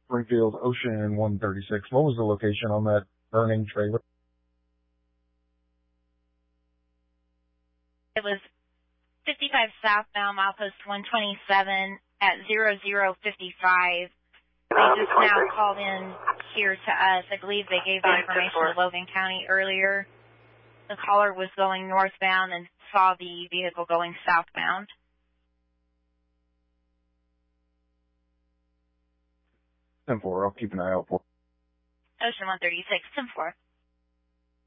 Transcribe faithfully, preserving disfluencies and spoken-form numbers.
Springfield Ocean one thirty-six. What was the location on that burning trailer? It was fifty-five southbound, milepost one twenty-seven at zero zero fifty-five. They just now called in here to us. I believe they gave the information to Logan County earlier. The caller was going northbound and saw the vehicle going southbound. ten four, I'll keep an eye out for it. Ocean one thirty-six, ten four.